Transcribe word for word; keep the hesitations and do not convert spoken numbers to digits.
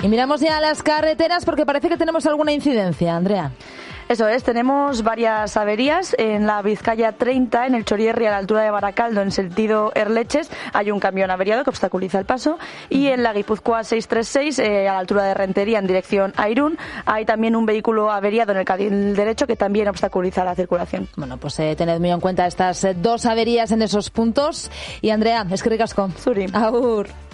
Y miramos ya las carreteras porque parece que tenemos alguna incidencia, Andrea. Eso es, tenemos varias averías. En la Vizcaya treinta, en el Chorierri, a la altura de Baracaldo, en sentido Erleches, hay un camión averiado que obstaculiza el paso. Y en la Guipúzcoa seiscientos treinta y seis, eh, a la altura de Rentería, en dirección a Irún, hay también un vehículo averiado en el carril derecho que también obstaculiza la circulación. Bueno, pues eh, tened muy en cuenta estas eh, dos averías en esos puntos. Y Andrea, eskerrik asko. Zuri. Agur.